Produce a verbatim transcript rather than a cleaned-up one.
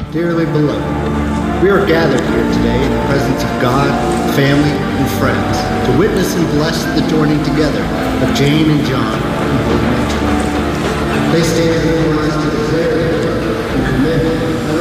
dearly beloved, we are gathered here today in the presence of God, family, and friends to witness and bless the joining together of Jane and John in holy matrimony. They stand before us